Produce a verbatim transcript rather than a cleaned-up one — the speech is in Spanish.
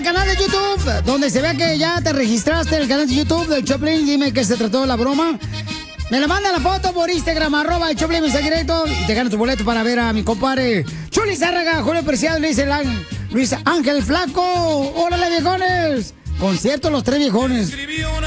al canal de YouTube, donde se vea que ya te registraste en el canal de YouTube del Choplin. Dime qué se trató de la broma. Me la manda la foto por Instagram, arroba el Choplin, mensaje directo, y te ganas tu boleto para ver a mi compadre Chuli Zárraga, Julio Preciado, Luis, Elán, Luis Ángel Flaco. ¡Órale, viejones! Concierto Los Tres Viejones.